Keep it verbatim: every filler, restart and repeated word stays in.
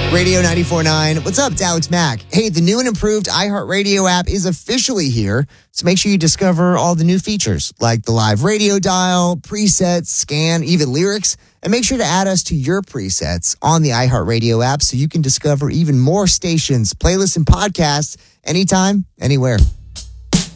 Radio ninety-four point nine. What's up? It's Alex Mack. Hey, the new and improved iHeartRadio app is officially here. So make sure you discover all the new features like the live radio dial, presets, scan, even lyrics. And make sure to add us to your presets on the iHeartRadio app so you can discover even more stations, playlists, and podcasts anytime, anywhere.